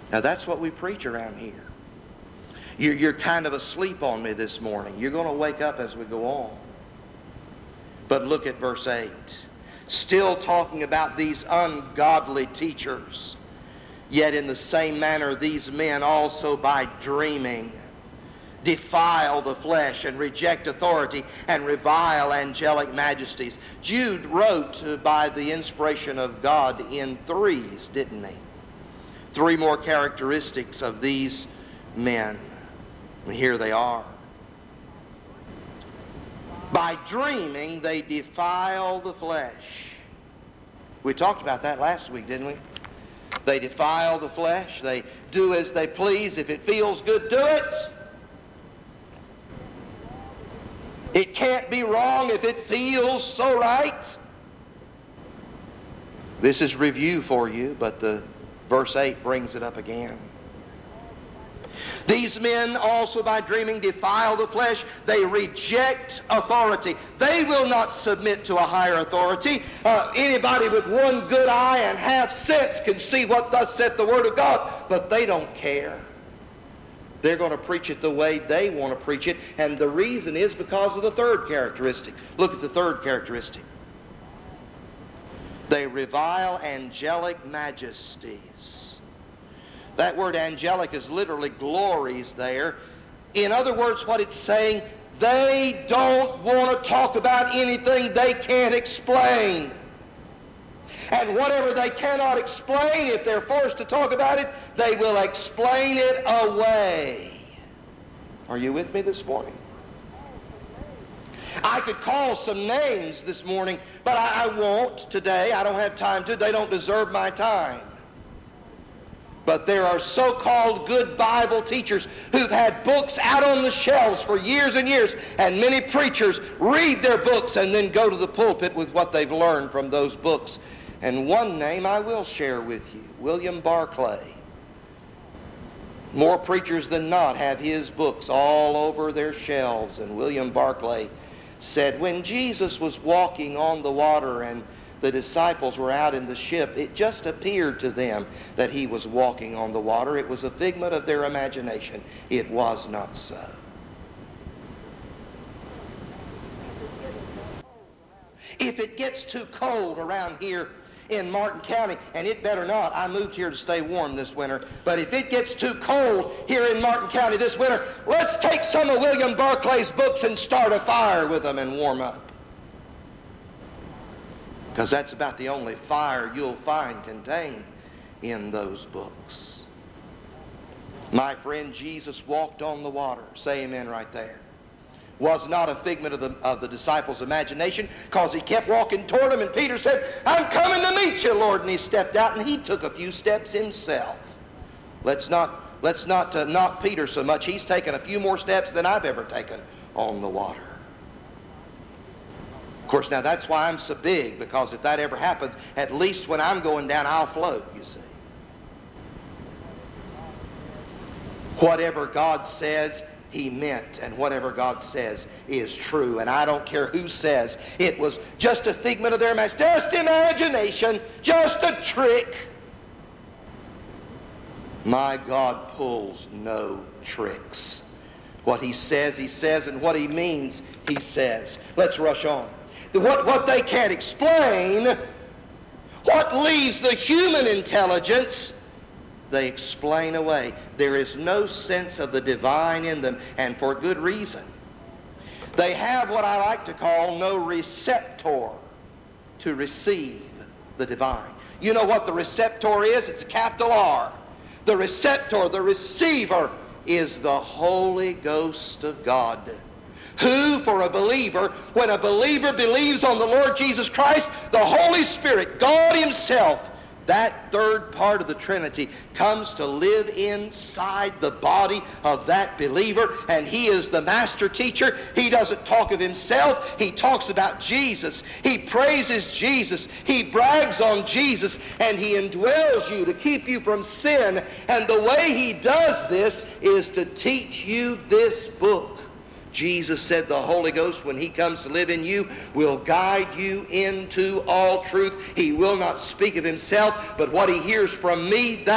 Now that's what we preach around here. You're kind of asleep on me this morning. You're going to wake up as we go on. But look at verse 8. Still talking about these ungodly teachers. Yet in the same manner these men also by dreaming defile the flesh and reject authority and revile angelic majesties. Jude wrote by the inspiration of God in threes, didn't he? Three more characteristics of these men. And here they are. By dreaming, they defile the flesh. We talked about that last week, didn't we? They defile the flesh. They do as they please. If it feels good, do it. It can't be wrong if it feels so right. This is review for you, but the verse 8 brings it up again. These men also by dreaming defile the flesh. They reject authority. They will not submit to a higher authority. Anybody with one good eye and half sense can see what thus saith the Word of God, but they don't care. They're going to preach it the way they want to preach it, and the reason is because of the third characteristic. Look at the third characteristic. They revile angelic majesties. That word angelic is literally glories there. In other words, what it's saying, they don't want to talk about anything they can't explain. And whatever they cannot explain, if they're forced to talk about it, they will explain it away. Are you with me this morning? I could call some names this morning, but I won't today. I don't have time to. They don't deserve my time. But there are so-called good Bible teachers who've had books out on the shelves for years and years, and many preachers read their books and then go to the pulpit with what they've learned from those books. And one name I will share with you, William Barclay. More preachers than not have his books all over their shelves. And William Barclay said, when Jesus was walking on the water and the disciples were out in the ship, it just appeared to them that he was walking on the water. It was a figment of their imagination. It was not so. If it gets too cold around here in Martin County, and it better not, I moved here to stay warm this winter, but if it gets too cold here in Martin County this winter, let's take some of William Barclay's books and start a fire with them and warm up. Because that's about the only fire you'll find contained in those books. My friend, Jesus walked on the water. Say amen right there. Was not a figment of the disciples' imagination, because he kept walking toward them, and Peter said, I'm coming to meet you, Lord. And he stepped out, and he took a few steps himself. Let's not knock Peter so much. He's taken a few more steps than I've ever taken on the water. Of course, now that's why I'm so big, because if that ever happens, at least when I'm going down, I'll float, you see. Whatever God says, he meant, and whatever God says is true. And I don't care who says it was just a figment of their imagination, just a trick. My God pulls no tricks. What he says, and what he means, he says. Let's rush on. What they can't explain, what leaves the human intelligence, they explain away. There is no sense of the divine in them, and for good reason. They have what I like to call no receptor to receive the divine. You know what the receptor is? It's a capital R. The receptor, the receiver, is the Holy Ghost of God. Who, for a believer, when a believer believes on the Lord Jesus Christ, the Holy Spirit, God himself, that third part of the Trinity, comes to live inside the body of that believer, and he is the master teacher. He doesn't talk of himself. He talks about Jesus. He praises Jesus. He brags on Jesus, and he indwells you to keep you from sin. And the way he does this is to teach you this book. Jesus said the Holy Ghost, when he comes to live in you, will guide you into all truth. He will not speak of himself, but what he hears from me, that